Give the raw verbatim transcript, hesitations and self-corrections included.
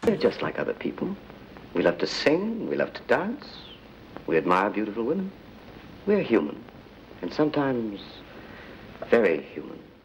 We're just like other people. We love to sing, we love to dance, we admire beautiful women. We're human, and sometimes very human.